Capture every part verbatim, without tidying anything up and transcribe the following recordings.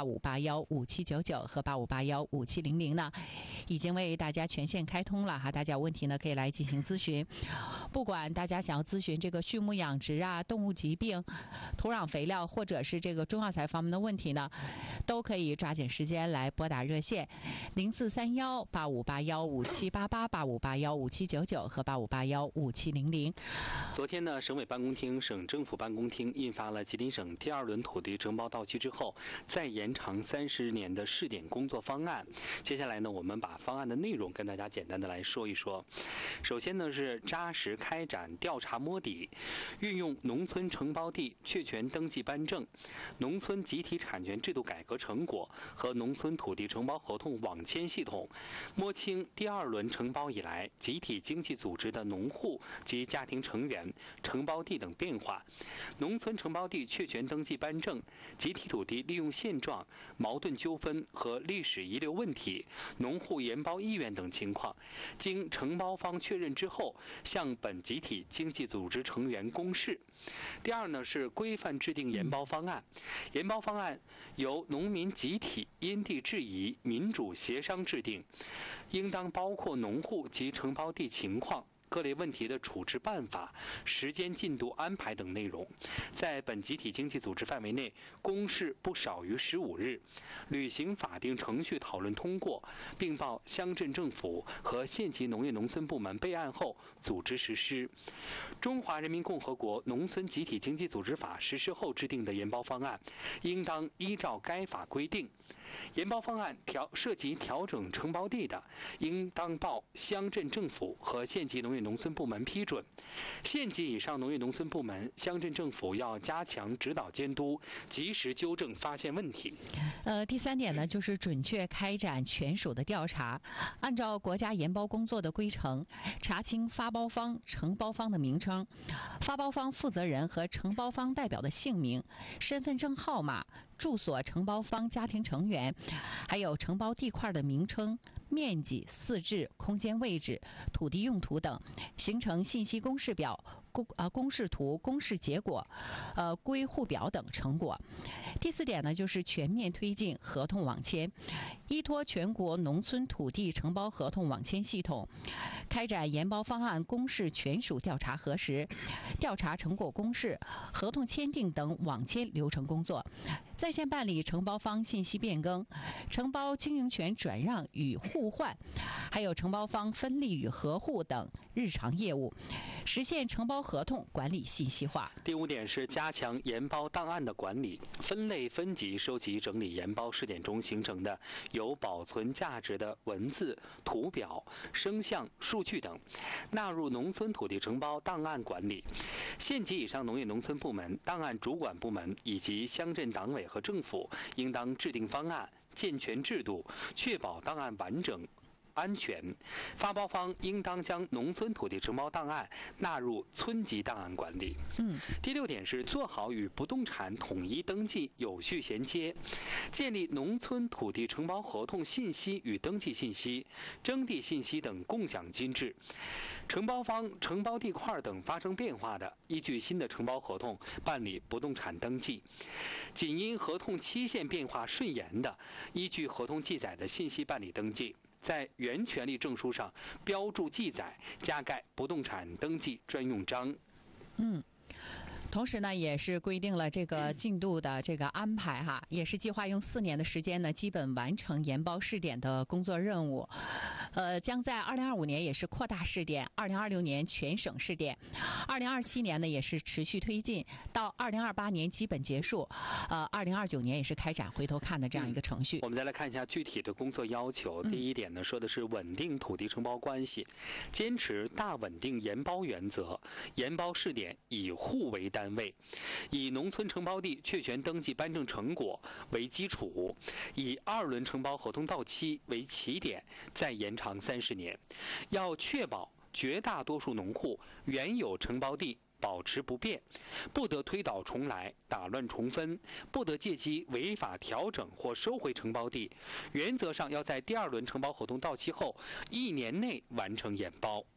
八五八幺五七九九和八五八幺五七零零呢，已经为大家全线开通了哈。大家有问题呢可以来进行咨询，不管大家想要咨询这个畜牧养殖啊、动物疾病、土壤肥料或者是这个中药材方面的问题呢，都可以抓紧时间来拨打热线零四三幺八五八幺五七八八、八五八幺五七九九和八五八幺五七零零。 昨天呢，省委办公厅、省政府办公厅印发了吉林省第二轮土地承包到期之后再延长三十年的试点工作方案。接下来呢，我们把方案的内容跟大家简单的来说一说。首先呢，是扎实开展调查摸底，运用农村承包地确权登记颁证、农村集体产权制度改革成果和农村土地承包合同网签系统，摸清第二轮承包以来集体经济组织的农户及家庭成员、承包地等变化，农村承包地确权登记颁证、集体土地利用现状、矛盾纠纷和历史遗留问题、农户研包意愿等情况，经承包方确认之后，向本集体经济组织成员公示。第二呢，是规范制定研包方案。研包方案由农民集体因地制宜、民主协商制定，应当包括农户及承包地情况、各类问题的处置办法、时间进度安排等内容，在本集体经济组织范围内公示不少于十五日，履行法定程序讨论通过，并报乡镇政府和县级农业农村部门备案后组织实施。中华人民共和国农村集体经济组织法实施后制定的研包方案，应当依照该法规定。研包方案调涉及调整承包地的，应当报乡镇政府和县级农业农村部门批准。县级以上农业农村部门、乡镇政府要加强指导监督，及时纠正发现问题。 呃，第三点呢，就是准确开展全属的调查，按照国家研包工作的规程，查清发包方、承包方的名称、发包方负责人和承包方代表的姓名、身份证号码、住所承包方家庭成员，还有承包地块的名称、面积、四至、空间位置、土地用途等，形成信息公示表、公啊公示图、公示结果、呃归户表等成果。第四点呢，就是全面推进合同网签，依托全国农村土地承包合同网签系统，开展研包方案公示全属调查核实、调查成果公示、合同签订等网签流程工作，在线办理承包方信息变更、承包经营权转让与互换，还有承包方分立与合户等日常业务，实现承包合同管理信息化。 第五点是加强研包档案的管理，分类分级收集整理研包试点中形成的有保存价值的文字、图表、声像、数据等，纳入农村土地承包档案管理。县级以上农业农村部门、档案主管部门以及乡镇党委和政府应当制定方案，健全制度，确保档案完整安全。发包方应当将农村土地承包档案纳入村级档案管理。 嗯， 第六点是做好与不动产统一登记有序衔接，建立农村土地承包合同信息与登记信息、征地信息等共享机制。承包方、承包地块等发生变化的，依据新的承包合同办理不动产登记；仅因合同期限变化顺延的，依据合同记载的信息办理登记。在原权利证书上标注记载，加盖不动产登记专用章。 嗯。同时呢，也是规定了这个进度的这个安排哈，也是计划用四年的时间呢，基本完成研包试点的工作任务。呃，将在二零二五年也是扩大试点，二零二六年全省试点，二零二七年呢也是持续推进，到二零二八年基本结束，呃，二零二九年也是开展回头看的这样一个程序。 嗯、我们再来看一下具体的工作要求。第一点呢，说的是稳定土地承包关系，坚持大稳定研包原则，研包试点以户为单位，以农村承包地确权登记颁证成果为基础，以二轮承包合同到期为起点，再延长三十年。要确保绝大多数农户原有承包地保持不变，不得推倒重来、打乱重分，不得借机违法调整或收回承包地。原则上要在第二轮承包合同到期后一年内完成研包。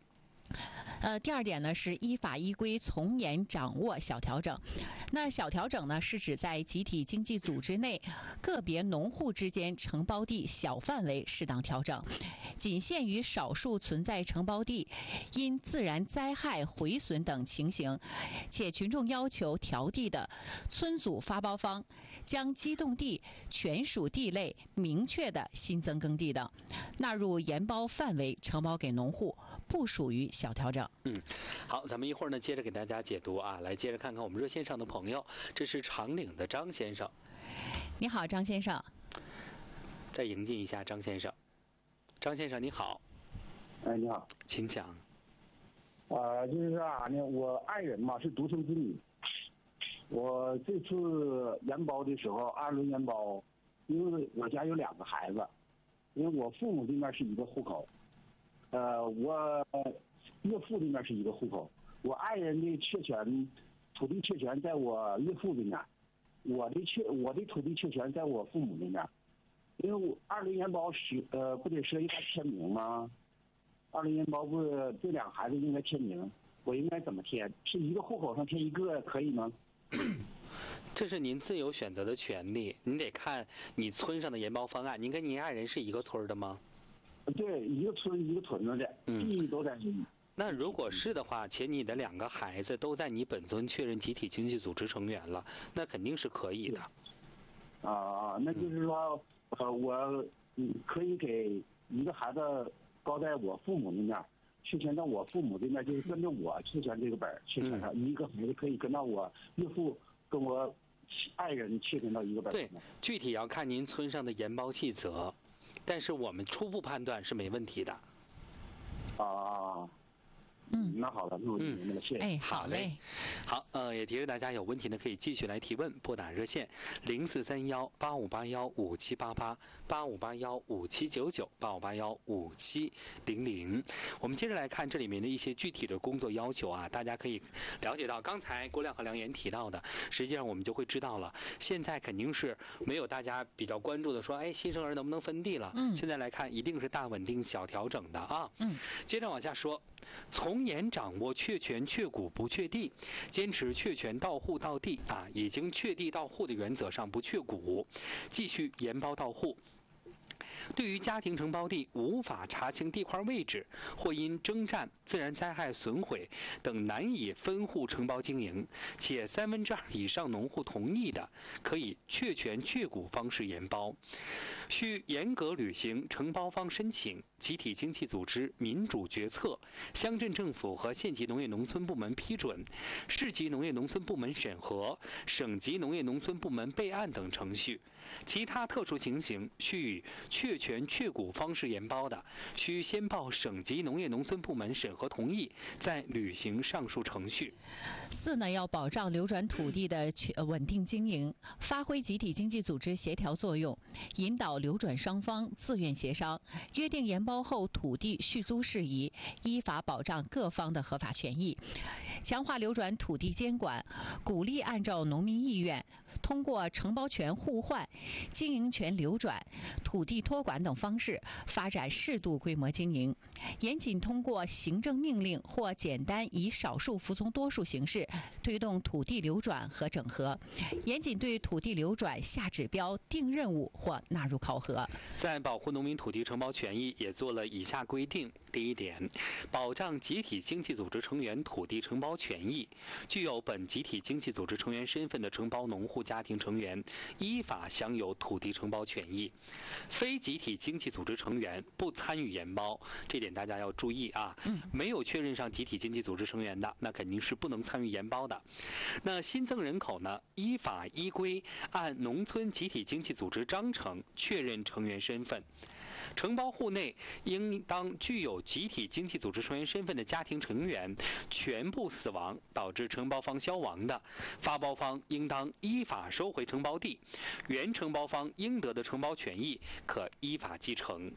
呃，第二点呢是依法依规从严掌握小调整。那小调整呢是指在集体经济组织内个别农户之间承包地小范围适当调整，仅限于少数存在承包地因自然灾害毁损等情形，且群众要求调地的村组发包方将机动地权属地类明确的新增耕地等纳入研包范围承包给农户，不属于小调整。 嗯，好，咱们一会儿呢接着给大家解读啊，来接着看看我们热线上的朋友，这是长岭的张先生。 你好，张先生。 再迎进一下张先生。张先生你好。 哎，你好， 请讲。 呃，就是说啊，呢，我爱人嘛是独生子女，我这次研包的时候，二轮研包，因为我家有两个孩子，因为我父母这边是一个户口，呃，我岳父这边是一个户口，我爱人的确权，土地确权在我岳父这边，我的确我的土地确权在我父母那边，因为我二轮研包是呃不得设一个签名吗？二轮研包不是这两孩子应该签名，我应该怎么填？是一个户口上填一个可以吗？ 这是您自由选择的权利，您得看你村上的研包方案。您跟您爱人是一个村的吗？ 对，一个村一个屯子的，地都在。 那如果是的话，且你的两个孩子都在你本村确认集体经济组织成员了，那肯定是可以的。 啊，那就是说，呃，我嗯可以给一个孩子高在我父母那边，确权到我父母这边，就是跟着我确权这个本儿确权上，一个孩子可以跟到我岳父跟我爱人确权到一个本儿。 对，具体要看您村上的研包细则，但是我们初步判断是没问题的。 啊。 嗯， 那好了，那我明白了，谢谢。 哎，好嘞。 好，呃，也提示大家有问题呢，可以继续来提问，拨打热线零四三幺八五八幺五七八八八五八幺五七九九八五八幺五七零零。我们接着来看这里面的一些具体的工作要求啊，大家可以了解到，刚才郭亮和梁岩提到的，实际上我们就会知道了。现在肯定是没有大家比较关注的说，哎，新生儿能不能分地了？嗯，现在来看，一定是大稳定小调整的啊。嗯，接着往下说，从严掌握确权确股不确地，坚持确权到户到地啊，已经确地到户的原则上不确股，继续研包到户。对于家庭承包地无法查清地块位置，或因征战、自然灾害损毁等难以分户承包经营，且三分之二以上农户同意的，可以确权确股方式研包。需严格履行承包方申请、集体经济组织民主决策、乡镇政府和县级农业农村部门批准、市级农业农村部门审核、省级农业农村部门备案等程序。其他特殊情形需以确权确股方式研包的，需先报省级农业农村部门审核同意，再履行上述程序。 四呢，要保障流转土地的稳定经营，发挥集体经济组织协调作用，引导流转双方自愿协商，约定研包后土地续租事宜，依法保障各方的合法权益，强化流转土地监管，鼓励按照农民意愿，通过承包权互换、经营权流转、土地托管等方式发展适度规模经营，严谨通过行政命令或简单以少数服从多数形式推动土地流转和整合，严谨对土地流转下指标、定任务或纳入考核。 在保护农民土地承包权益也做了以下规定：第一点，保障集体经济组织成员土地承包权益，具有本集体经济组织成员身份的承包农户家庭成员依法享有土地承包权益，非集体经济组织成员不参与研包，这点大家要注意啊。没有确认上集体经济组织成员的，那肯定是不能参与研包的。那新增人口呢，依法依规按农村集体经济组织章程确认成员身份。承包户内应当具有集体经济组织成员身份的家庭成员全部死亡导致承包方消亡的，发包方应当依法收回承包地，原承包方应得的承包权益可依法继承。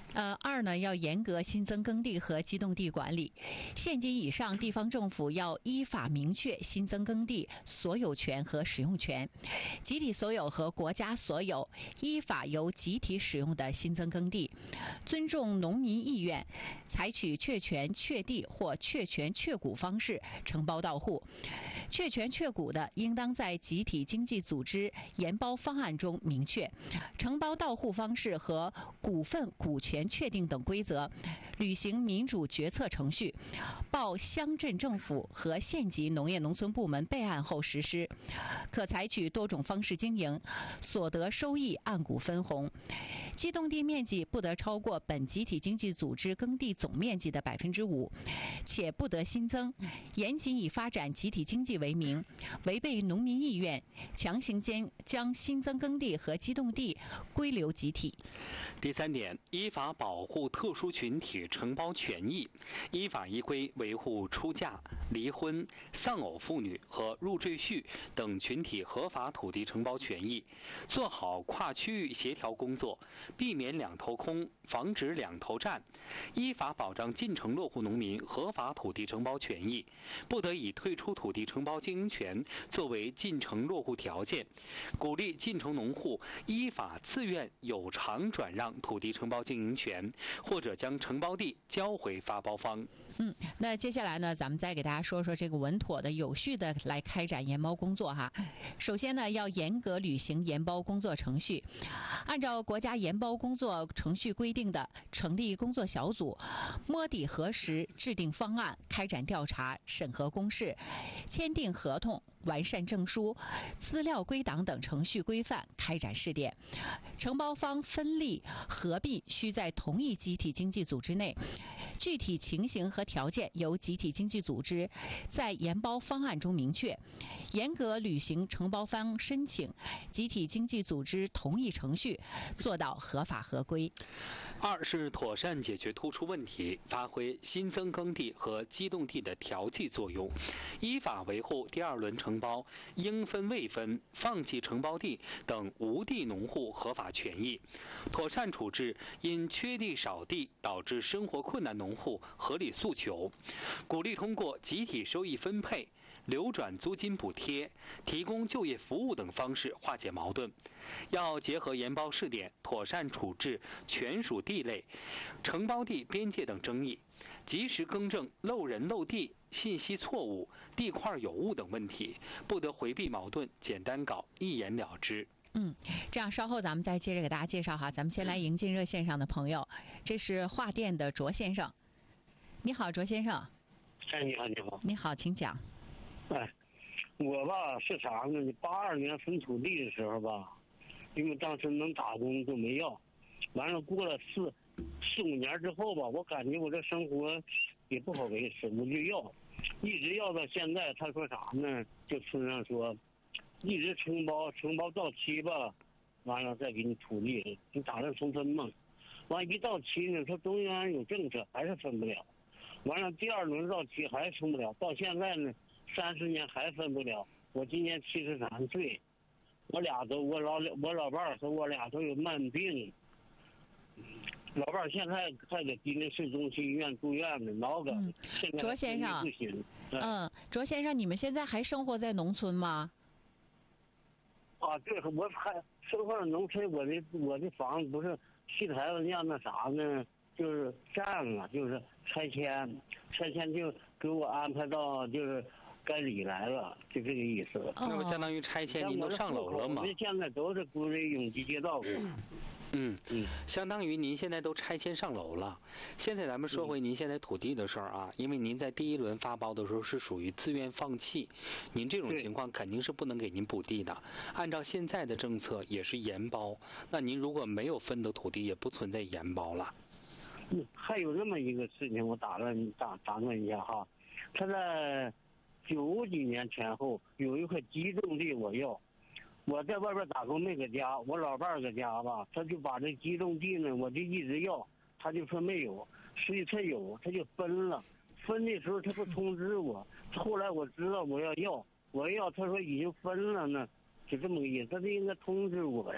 呃，二呢，要严格新增耕地和机动地管理。县级以上地方政府要依法明确新增耕地所有权和使用权，集体所有和国家所有依法由集体使用的新增耕地，尊重农民意愿，采取确权确地或确权确股方式承包到户。确权确股的，应当在集体经济组织研包方案中明确承包到户方式和股份股权确定等规则，履行民主决策程序，报乡镇政府和县级农业农村部门备案后实施。可采取多种方式经营，所得收益按股分红。机动地面积不得超过本集体经济组织耕地总面积的百分之五，且不得新增。严谨以发展集体经济为名，违背农民意愿，强行间将新增耕地和机动地归流集体。 第三点，依法保护特殊群体承包权益，依法依规维护出嫁、离婚、丧偶妇女和入赘婿等群体合法土地承包权益，做好跨区域协调工作，避免两头空，防止两头占，依法保障进城落户农民合法土地承包权益，不得以退出土地承包经营权作为进城落户条件，鼓励进城农户依法自愿有偿转让土地承包经营权，或者将承包地交回发包方。 嗯，那接下来呢，咱们再给大家说说这个稳妥的、有序的来开展研包工作哈。首先呢，要严格履行研包工作程序，按照国家研包工作程序规定的，成立工作小组，摸底核实，制定方案，开展调查、审核公示，签订合同，完善证书、资料归档等程序规范，开展试点。承包方分立合并需在同一集体经济组织内，具体情形和条件由集体经济组织在研包方案中明确，严格履行承包方申请、集体经济组织同意程序，做到合法合规。 二是妥善解决突出问题，发挥新增耕地和机动地的调剂作用，依法维护第二轮承包应分未分、放弃承包地等无地农户合法权益，妥善处置因缺地少地导致生活困难农户合理诉求，鼓励通过集体收益分配、流转租金补贴、提供就业服务等方式化解矛盾。要结合研包试点，妥善处置权属地类、承包地边界等争议，及时更正漏人漏地、信息错误、地块有误等问题，不得回避矛盾，简单搞，一言了之。 嗯，这样稍后咱们再接着给大家介绍哈。咱们先来迎进热线上的朋友，这是华电的卓先生。你好，卓先生。 哎，你好，你好。 你好，请讲。 哎，我吧是啥呢？你八二年分土地的时候吧，因为当时能打工就没要，完了过了四四五年之后吧，我感觉我这生活也不好维持，我就要，一直要到现在。他说啥呢？就村上说，一直承包，承包到期吧，完了再给你土地，你打算重分嘛？完一到期呢，他中央有政策，还是分不了。完了第二轮到期还是分不了，到现在呢，三十年还分不了。我今年七十三岁，我俩都我老我老伴儿和我俩都有慢病。老伴儿现在还在吉林市中心医院住院呢，脑梗。 嗯， 现在卓先生， 不行。 嗯，卓先生，你们现在还生活在农村吗？ 啊，对，我还生活在农村，我的我的房子不是西台子让那啥呢，就是占了，就是拆迁，拆迁就给我安排到就是该里来了，就这个意思。 哦、 那么相当于拆迁您都上楼了吗？ 我们现在都是归为永济街道。 嗯嗯，相当于您现在都拆迁上楼了。现在咱们说回您现在土地的事儿啊，因为您在第一轮发包的时候是属于自愿放弃，您这种情况肯定是不能给您补地的。按照现在的政策也是研包，那您如果没有分的土地，也不存在研包了。 嗯，还有这么一个事情，我打断打打断一下哈，他在九几年前后有一块机动地我要。我在外边打工没搁家，我老伴儿搁家吧，他就把这机动地呢，我就一直要，他就说没有，实际他有，他就分了。分的时候他不通知我，后来我知道我要要，我要，他说已经分了呢，就这么个意思，他就应该通知我呀。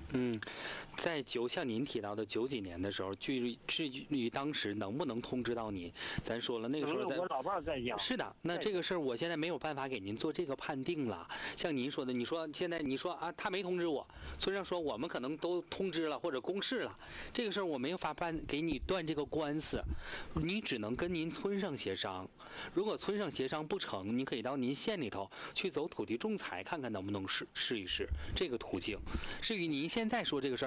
嗯，在九像您提到的九几年的时候，距至于当时能不能通知到你，咱说了那个时候在我老伴在家。 是的，那这个事儿我现在没有办法给您做这个判定了。像您说的，你说现在你说啊，他没通知我，村上说我们可能都通知了或者公示了，这个事儿我没有法办给你断这个官司，你只能跟您村上协商。如果村上协商不成，你可以到您县里头去走土地仲裁，看看能不能试试一试这个途径。至于您现在说这个事儿。